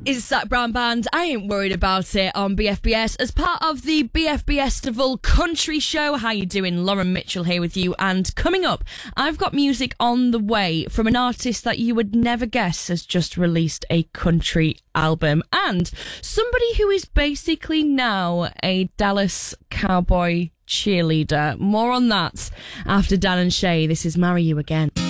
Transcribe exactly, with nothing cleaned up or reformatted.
It's Zach Brown Band. I Ain't Worried About It on B F B S as part of the B F B Estival Country Show. How you doing? Lauren Mitchell here with you. And coming up, I've got music on the way from an artist that you would never guess has just released a country album, and somebody who is basically now a Dallas Cowboy cheerleader. More on that after Dan and Shay. This is Marry You Again.